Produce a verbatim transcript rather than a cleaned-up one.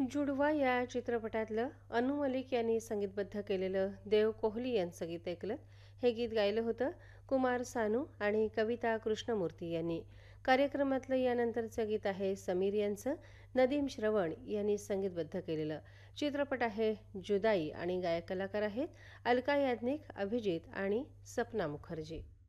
जुडवा या चित्रपटातलं अनु मलिक यांनी संगीतबद्ध केलेलं देव कोहली यांचं गीत ऐकलं. हे गीत गायलं होतं कुमार सानू आणि कविता कृष्णमूर्ती यांनी. कार्यक्रमातलं यानंतरचं गीत आहे समीर यांचं. नदीम श्रवण यांनी संगीतबद्ध केलेलं. चित्रपट आहे जुदाई आणि गायक कलाकार आहेत अलका याज्ञिक, अभिजित आणि सपना मुखर्जी.